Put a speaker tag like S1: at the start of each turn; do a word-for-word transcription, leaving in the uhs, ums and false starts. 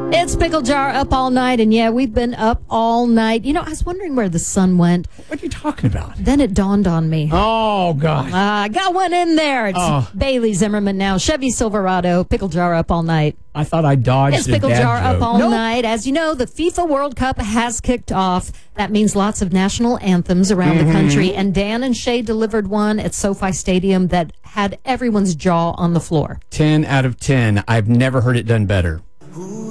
S1: It's Pickle Jar up all night, and yeah, we've been up all night. You know, I was wondering where the sun went.
S2: What are you talking about?
S1: Then it dawned on me.
S2: Oh, God.
S1: Uh, I got one in there. It's
S2: Oh.
S1: Bailey Zimmerman now. Chevy Silverado, Pickle Jar up all night.
S2: I thought I dodged
S1: It's
S2: a
S1: Pickle
S2: dad
S1: Jar
S2: joke.
S1: up all
S2: Nope.
S1: night. As you know, the FIFA World Cup has kicked off. That means lots of national anthems around
S2: Mm-hmm.
S1: the country. And Dan and Shay delivered one at SoFi Stadium that had everyone's jaw on the floor.
S2: ten out of ten. I've never heard it done better.